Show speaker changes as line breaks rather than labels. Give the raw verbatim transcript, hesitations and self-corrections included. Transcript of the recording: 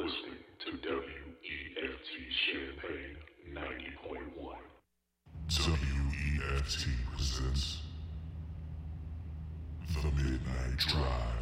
listening to W E F T Champaign ninety point one.
W E F T presents The Midnight Drive.